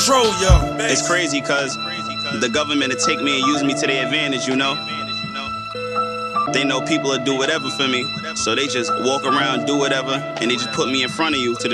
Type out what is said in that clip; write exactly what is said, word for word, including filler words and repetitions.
It's crazy because the government will take me and use me to their advantage, you know? They know people will do whatever for me, so they just walk around, do whatever, and they just put me in front of you to the